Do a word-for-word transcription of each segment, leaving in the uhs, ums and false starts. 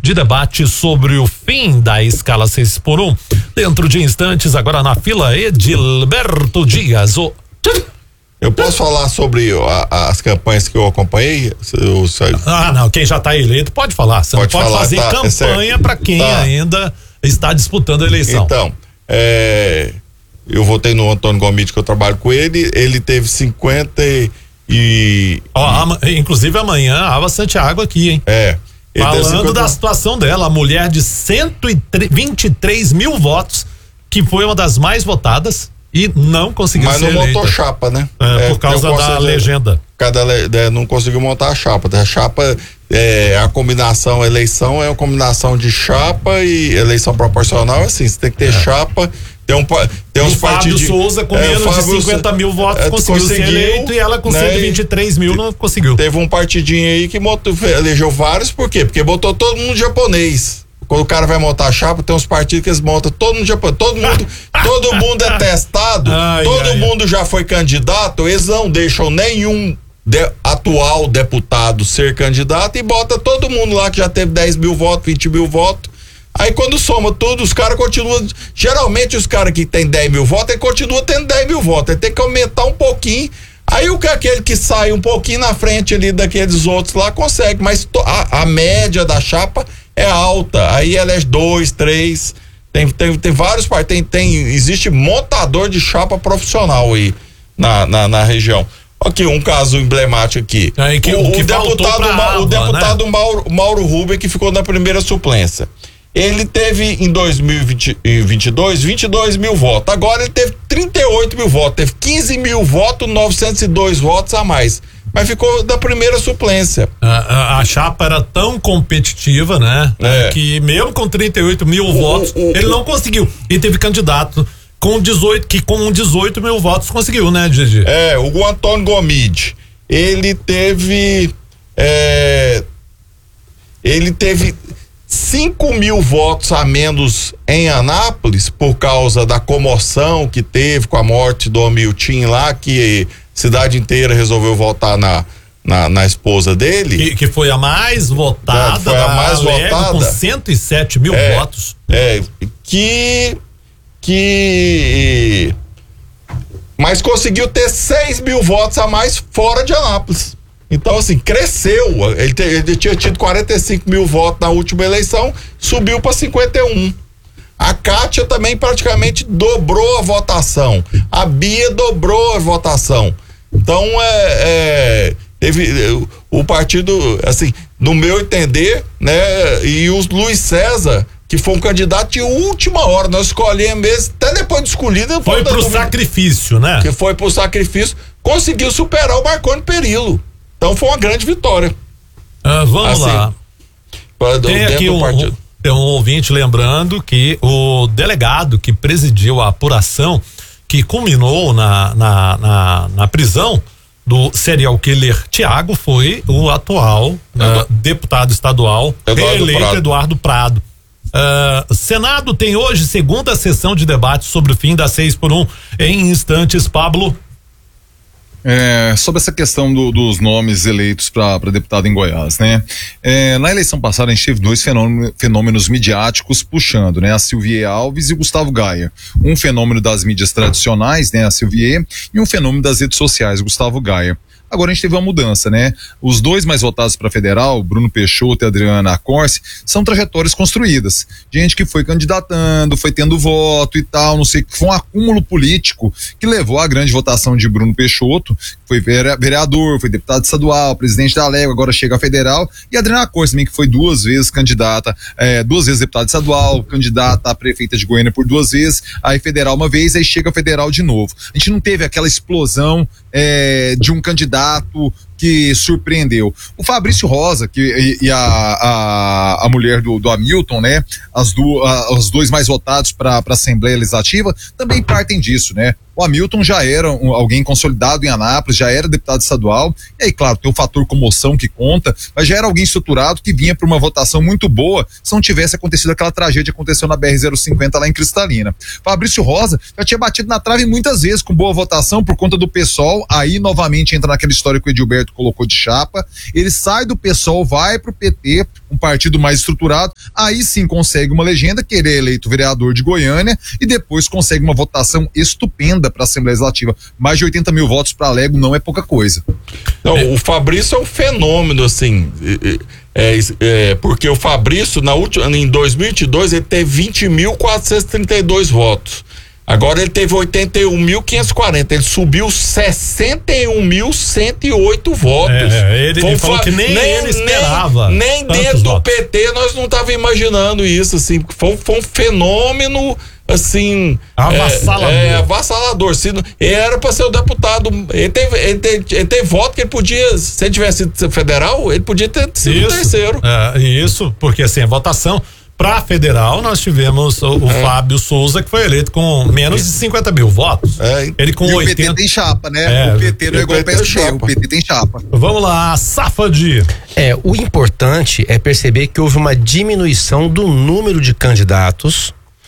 de debate sobre o fim da escala seis por um. Dentro de instantes, agora na fila, Edilberto Dias. O... Eu posso falar sobre a, as campanhas que eu acompanhei? Eu, eu... Ah, não, quem já está eleito pode falar. Você pode não pode falar, fazer tá, campanha é para quem tá. ainda está disputando a eleição. Então, é, eu votei no Antônio Gomide, que eu trabalho com ele, ele teve cinquenta e... Ó, e... inclusive amanhã, a Ava Santiago aqui, hein? É. Falando cinquenta... da situação dela, a mulher de cento e vinte e três mil votos, que foi uma das mais votadas, e não conseguiu Mas ser eleita. Mas não montou chapa, né? É, é, por causa da legenda. Cada, é, não conseguiu montar a chapa. A chapa, é, a combinação, a eleição é uma combinação de chapa e eleição proporcional, assim, você tem que ter é. chapa, tem um tem uns partidos. Fábio Souza com é, menos de cinquenta mil votos é, conseguiu, conseguiu ser eleito e ela com né, cento e vinte e três mil não conseguiu. Teve um partidinho aí que motou, elegeu vários, por quê? Porque botou todo mundo japonês. Quando o cara vai montar a chapa, tem uns partidos que eles montam todo mundo japonês, todo mundo, todo mundo é testado, ai, todo ai, mundo ai. já foi candidato, eles não deixam nenhum de, atual deputado ser candidato e bota todo mundo lá que já teve dez mil votos, vinte mil votos. Aí quando soma tudo, os caras continuam. Geralmente os caras que tem dez mil votos, ele continua tendo dez mil votos. Ele tem que aumentar um pouquinho. Aí o que aquele que sai um pouquinho na frente ali daqueles outros lá consegue. Mas to, a, a média da chapa é alta. Aí ela é dois, três. Tem, tem, tem vários partidos. Tem, tem, existe montador de chapa profissional aí na, na, na região. Aqui, um caso emblemático aqui. É, que, o, que o deputado, Ava, o deputado né? Mauro, Mauro Rubem, que ficou na primeira suplência. Ele teve em dois mil e vinte e dois, vinte e dois mil votos. Agora ele teve trinta e oito mil votos. Teve quinze mil votos, novecentos e dois votos a mais. Mas ficou da primeira suplência. A, a, a chapa era tão competitiva, né? É. Que mesmo com trinta e oito mil o, votos, o, o, ele não conseguiu. E teve candidato com dezoito, que com dezoito mil votos conseguiu, né, Gigi? É, o Antônio Gomide. Ele teve. É, ele teve. cinco mil votos a menos em Anápolis por causa da comoção que teve com a morte do Hamilton lá, que a cidade inteira resolveu votar na, na, na esposa dele. Que, que foi a mais votada, foi a mais votada com cento e sete mil é, votos. É, que, que, mas conseguiu ter seis mil votos a mais fora de Anápolis. Então, assim, cresceu. Ele, te, ele tinha tido quarenta e cinco mil votos na última eleição, subiu para cinquenta e um. A Kátia também praticamente dobrou a votação. A Bia dobrou a votação. Então, é, é, teve o partido, assim, no meu entender, né? E o Luiz César, que foi um candidato de última hora, nós escolhemos mesmo, até depois de escolhido. Foi pro sacrifício, né? Que foi pro sacrifício, conseguiu superar o Marconi Perillo. Então foi uma grande vitória. Ah, vamos assim, lá. Tem aqui um, um, tem um ouvinte lembrando que o delegado que presidiu a apuração, que culminou na, na, na, na prisão do serial killer Tiago, foi o atual uh, deputado estadual reeleito Eduardo Prado. Uh, Senado tem hoje segunda sessão de debate sobre o fim da seis por um. Em instantes, Pablo. É, sobre essa questão do, dos nomes eleitos para deputado em Goiás, né? É, na eleição passada a gente teve dois fenômenos, fenômenos midiáticos puxando, né? A Silvia Alves e Gustavo Gaia. Um fenômeno das mídias tradicionais, né? A Silvia, e um fenômeno das redes sociais, Gustavo Gaia. Agora a gente teve uma mudança, né? Os dois mais votados para federal, Bruno Peixoto e Adriana Acorce, são trajetórias construídas. Gente que foi candidatando, foi tendo voto e tal, não sei, foi um acúmulo político que levou à grande votação de Bruno Peixoto, que foi vereador, foi deputado estadual, presidente da Légua, agora chega a federal, e Adriana Acorce também, que foi duas vezes candidata, é, duas vezes deputada estadual, candidata a prefeita de Goiânia por duas vezes, aí federal uma vez, aí chega a federal de novo. A gente não teve aquela explosão é, de um candidato que surpreendeu. O Fabrício Rosa que, e, e a, a, a mulher do, do Hamilton, né? As, do, a, os dois mais votados para a Assembleia Legislativa também partem disso, né? O Hamilton já era um, alguém consolidado em Anápolis, já era deputado estadual, e aí, claro, tem o fator comoção que conta, mas já era alguém estruturado que vinha para uma votação muito boa se não tivesse acontecido aquela tragédia que aconteceu na B R zero cinquenta lá em Cristalina. Fabrício Rosa já tinha batido na trave muitas vezes com boa votação por conta do PSOL, aí novamente entra naquela história que o Edilberto colocou de chapa, ele sai do P SOL, vai pro P T, um partido mais estruturado, aí sim consegue uma legenda, que ele é eleito vereador de Goiânia, e depois consegue uma votação estupenda para a Assembleia Legislativa. Mais de oitenta mil votos para Lego não é pouca coisa. Não, é. O Fabrício é um fenômeno, assim, é, é, porque o Fabrício, na última, em dois mil e vinte e dois, ele teve vinte mil quatrocentos e trinta e dois votos. Agora ele teve oitenta e um mil quinhentos e quarenta, ele subiu sessenta e um mil cento e oito votos. É, ele, ele falou que nem, nem ele esperava. Nem, nem dentro do votos. P T nós não estávamos imaginando isso, assim, foi, foi um fenômeno, assim, avassalador. É, é, avassalador. Se, ele era para ser o deputado, ele teve, ele, teve, ele teve voto que ele podia, se ele tivesse sido federal, ele podia ter sido isso, o terceiro. É, isso, porque assim, a votação para federal, nós tivemos o, o é. Fábio Souza, que foi eleito com menos de cinquenta mil votos. É. Ele com e oitenta. O P T tem chapa, né? É. O P T não é igual o P S D, o P T tem chapa. Vamos lá, Safadi. É, o importante é perceber que houve uma diminuição do número de candidatos.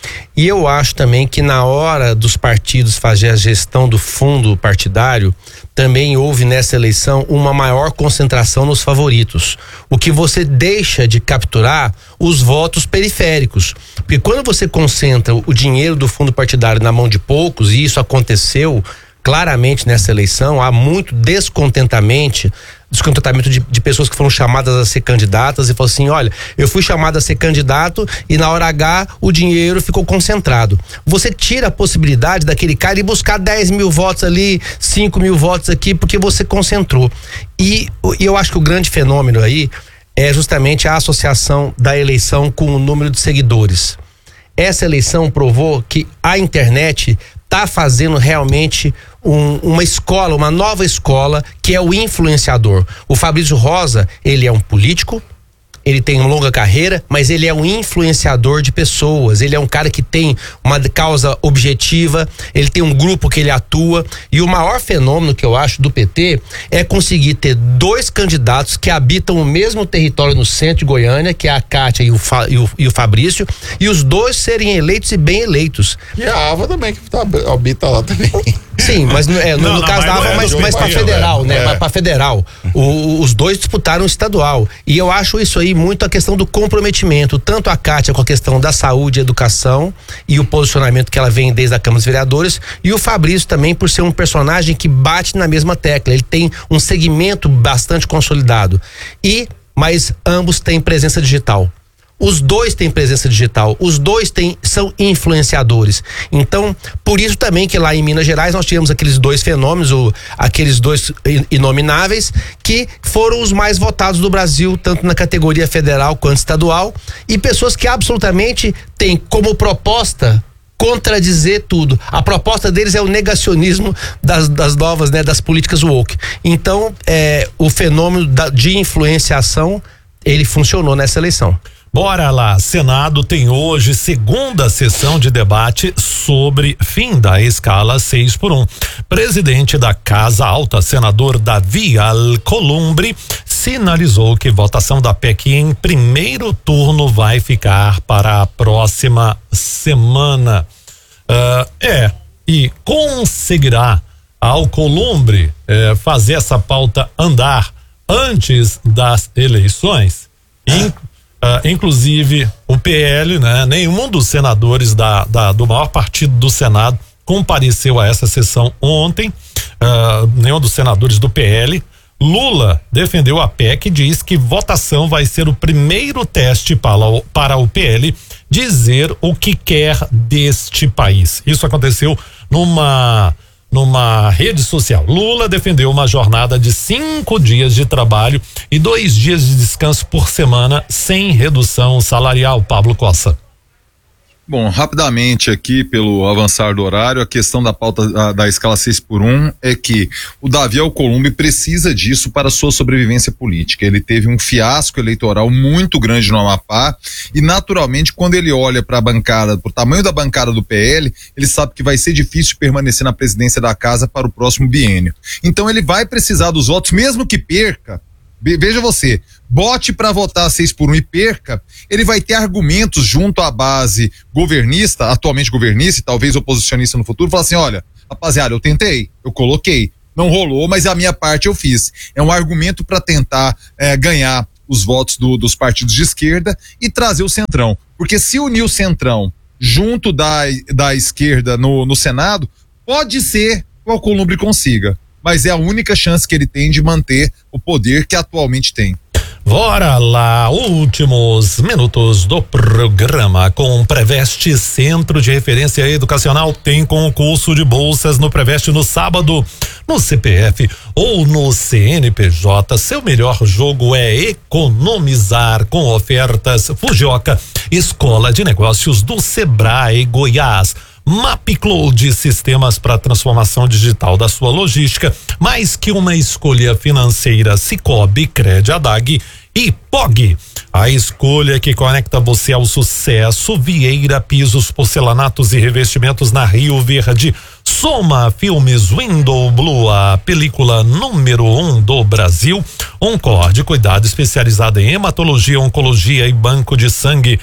E eu acho também que na hora dos partidos fazer a gestão do fundo partidário, também houve nessa eleição uma maior concentração nos favoritos. O que você deixa de capturar os votos periféricos. Porque quando você concentra o dinheiro do fundo partidário na mão de poucos, e isso aconteceu claramente nessa eleição, há muito descontentamento descontentamento de, de pessoas que foram chamadas a ser candidatas e falou assim, olha, eu fui chamado a ser candidato e na hora H o dinheiro ficou concentrado. Você tira a possibilidade daquele cara ir buscar dez mil votos ali, cinco mil votos aqui, porque você concentrou. E, e eu acho que o grande fenômeno aí é justamente a associação da eleição com o número de seguidores. Essa eleição provou que a internet está fazendo realmente um, uma escola, uma nova escola, que é o influenciador. O Fabrício Rosa, ele é um político, ele tem uma longa carreira, mas ele é um influenciador de pessoas, ele é um cara que tem uma causa objetiva, ele tem um grupo que ele atua, e o maior fenômeno que eu acho do P T é conseguir ter dois candidatos que habitam o mesmo território no centro de Goiânia, que é a Kátia e o, Fa, e o, e o Fabrício, e os dois serem eleitos e bem eleitos. E a Ava também, que tá, habita lá também. Sim, mas é, no, não, no não, caso da Ava, mas, mas para federal, né? É. Mas para federal. O, os dois disputaram o estadual. E eu acho isso aí muito a questão do comprometimento, tanto a Kátia com a questão da saúde e educação e o posicionamento que ela vem desde a Câmara dos Vereadores, e o Fabrício também por ser um personagem que bate na mesma tecla. Ele tem um segmento bastante consolidado. E, mas ambos têm presença digital. Os dois têm presença digital, os dois têm, são influenciadores. Então, por isso também que lá em Minas Gerais nós tivemos aqueles dois fenômenos, o, aqueles dois inomináveis, que foram os mais votados do Brasil, tanto na categoria federal quanto estadual, e pessoas que absolutamente têm como proposta contradizer tudo. A proposta deles é o negacionismo das, das novas, né, das políticas woke. Então, é, o fenômeno da, de influenciação, ele funcionou nessa eleição. Bora lá, Senado tem hoje segunda sessão de debate sobre fim da escala seis por um. Presidente da Casa Alta, senador Davi Alcolumbre, sinalizou que votação da P E C em primeiro turno vai ficar para a próxima semana. Uh, é, e conseguirá Alcolumbre eh, fazer essa pauta andar antes das eleições? In, Uh, inclusive o P L, né? Nenhum dos senadores da, da, do maior partido do Senado compareceu a essa sessão ontem, uh, nenhum dos senadores do P L. Lula defendeu a P E C e diz que votação vai ser o primeiro teste para o, para o P L dizer o que quer deste país. Isso aconteceu numa numa rede social. Lula defendeu uma jornada de cinco dias de trabalho e dois dias de descanso por semana sem redução salarial. Pablo Costa. Bom, rapidamente aqui, pelo avançar do horário, a questão da pauta da, da escala seis por um é que o Davi Alcolumbre precisa disso para a sua sobrevivência política. Ele teve um fiasco eleitoral muito grande no Amapá e, naturalmente, quando ele olha para a bancada, para o tamanho da bancada do P L, ele sabe que vai ser difícil permanecer na presidência da casa para o próximo biênio. Então ele vai precisar dos votos, mesmo que perca. Veja você, bote para votar seis por um e perca, ele vai ter argumentos junto à base governista, atualmente governista e talvez oposicionista no futuro, falar assim, olha, rapaziada, eu tentei, eu coloquei, não rolou, mas a minha parte eu fiz. É um argumento para tentar é, ganhar os votos do, dos partidos de esquerda e trazer o Centrão. Porque se unir o Centrão junto da, da esquerda no, no Senado, pode ser que o Alcolumbre consiga, mas é a única chance que ele tem de manter o poder que atualmente tem. Bora lá, últimos minutos do programa com o Preveste, Centro de Referência Educacional. Tem concurso de bolsas no Preveste no sábado, no C P F ou no C N P J. Seu melhor jogo é economizar com ofertas Fujioka, Escola de Negócios do Sebrae Goiás. MapCloud, sistemas para transformação digital da sua logística. Mais que uma escolha financeira, Cicobi, Crediadag e P O G. A escolha que conecta você ao sucesso. Vieira Pisos, Porcelanatos e Revestimentos na Rio Verde. Soma Filmes Window Blue, a película número um do Brasil. Oncorde, cuidado especializado em hematologia, oncologia e banco de sangue.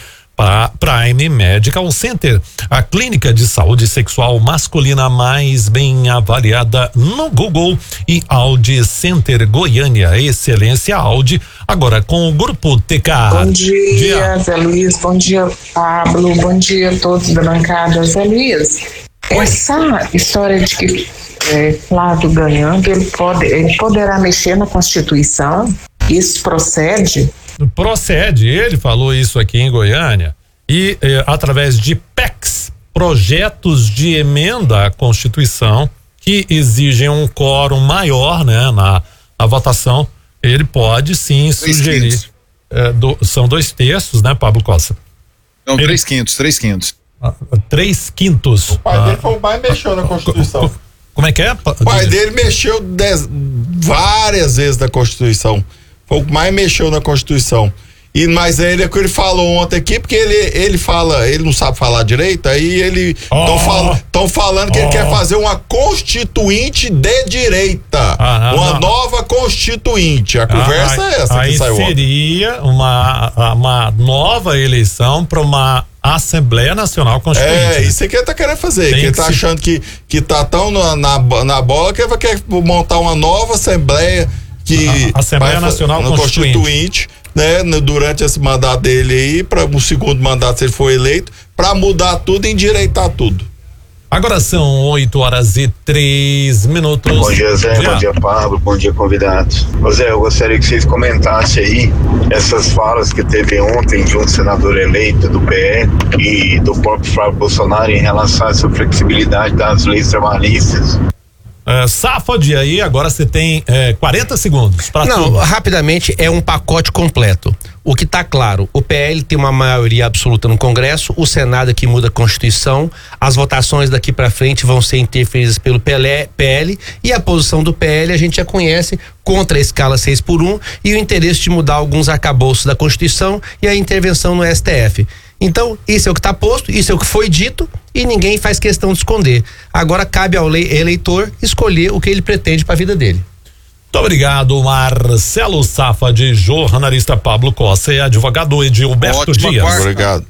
Prime Medical Center, a clínica de saúde sexual masculina mais bem avaliada no Google, e Audi Center Goiânia, excelência Audi, agora com o Grupo T K. Bom dia, dia. Zé Luiz, bom dia, Pablo, bom dia a todos da bancada. Zé Luiz, Oi. Essa história de que é, Flávio ganhando, ele, pode, ele poderá mexer na Constituição? Isso procede? Procede, ele falou isso aqui em Goiânia e eh, através de P E Cs, projetos de emenda à Constituição que exigem um quórum maior, né, na a votação, ele pode sim três sugerir eh, do, são dois terços, né, Pablo Costa? Não, ele, três quintos, três quintos. Ah, três quintos. O pai ah, dele foi o mais mexeu na Constituição. Como é que é? O pai dele mexeu dez, várias vezes na Constituição. Foi o que mais mexeu na Constituição. E, mas ele é o que ele falou ontem aqui, porque ele, ele fala, ele não sabe falar direito, aí ele estão oh, fal, falando que oh. ele quer fazer uma constituinte de direita. Ah, não, uma não. nova constituinte. A conversa ah, é essa aí que saiu ontem. Seria uma, uma nova eleição para uma Assembleia Nacional Constituinte. É, isso é que ele tá querendo fazer, Tem que ele tá se... achando que, que tá tão na, na, na bola que ele vai querer montar uma nova Assembleia que a Assembleia vai, Nacional Constituinte, Constituinte né, durante esse mandato dele aí, para o segundo mandato, se ele for eleito, para mudar tudo e endireitar tudo. Agora são oito horas e três minutos. Bom dia, Zé, bom dia, Pablo, bom dia, convidados. Ô Zé, eu gostaria que vocês comentassem aí essas falas que teve ontem de um senador eleito do P L e do próprio Flávio Bolsonaro em relação a essa flexibilidade das leis trabalhistas. É, Safad, aí agora você tem é, quarenta segundos para Não, tudo. Rapidamente, é um pacote completo. O que está claro, o P L tem uma maioria absoluta no Congresso, o Senado que muda a Constituição, as votações daqui para frente vão ser interferidas pelo P L e a posição do P L a gente já conhece, contra a escala seis por um e o interesse de mudar alguns arcabouços da Constituição e a intervenção no S T F. Então, isso é o que está posto, isso é o que foi dito e ninguém faz questão de esconder. Agora cabe ao eleitor escolher o que ele pretende para a vida dele. Muito obrigado, Marcelo Safad, jornalista Pablo Costa e advogado Edilberto Ótima Dias. Quarta. Obrigado.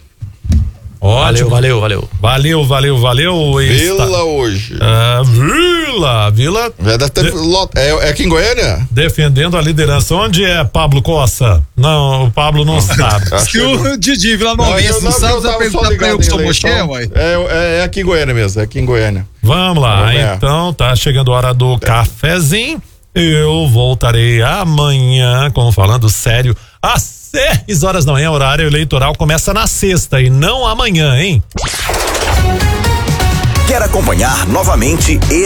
Ótimo. Valeu, valeu, valeu. Valeu, valeu, valeu. Vila está... hoje. Ah, Vila, Vila. Deve ter... De... é, é aqui em Goiânia? Defendendo a liderança. Onde é Pablo Costa? Não, o Pablo não sabe. Se o Didi Vila Novense não sabe, você vai perguntar pra eu que sou moché, ué? É, é aqui em Goiânia mesmo, é aqui em Goiânia. Vamos lá, Vamos então tá chegando a hora do é. cafezinho. Eu voltarei amanhã com Falando Sério às seis horas da manhã. Horário eleitoral começa na sexta e não amanhã, hein? Quer acompanhar novamente